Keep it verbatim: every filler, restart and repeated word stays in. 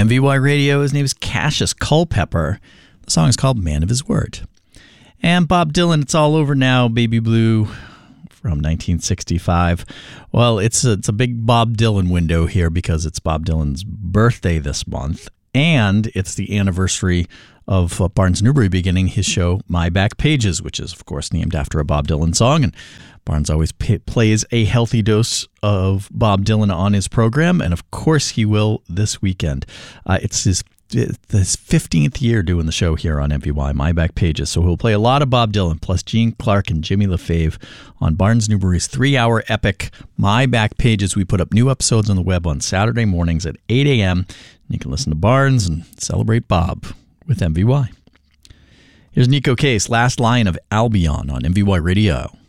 M V Y Radio. His name is Cassius Culpepper. The song is called Man of His Word. And Bob Dylan, It's All Over Now, Baby Blue from nineteen sixty-five. Well, it's a, it's a big Bob Dylan window here because it's Bob Dylan's birthday this month. And it's the anniversary of uh, Barnes Newbury beginning his show, My Back Pages, which is, of course, named after a Bob Dylan song. And Barnes always p- plays a healthy dose of Bob Dylan on his program. And, of course, he will this weekend. Uh, it's his his fifteenth year doing the show here on M V Y, My Back Pages. So he'll play a lot of Bob Dylan, plus Gene Clark and Jimmy LaFave on Barnes Newbury's three-hour epic, My Back Pages. We put up new episodes on the web on Saturday mornings at eight a.m. You can listen to Barnes and celebrate Bob with M V Y. Here's Nico Case, Last Line of Albion on M V Y Radio.